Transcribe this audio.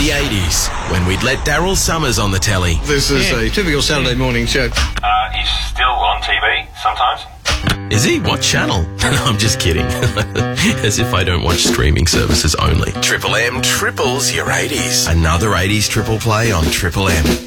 the 80s, when we'd let Daryl Summers on the telly. This is a typical Saturday morning show. He's still on TV sometimes. Is he? What channel? I'm just kidding. As if I don't watch streaming services only. Triple M triples your 80s. Another 80s triple play on Triple M.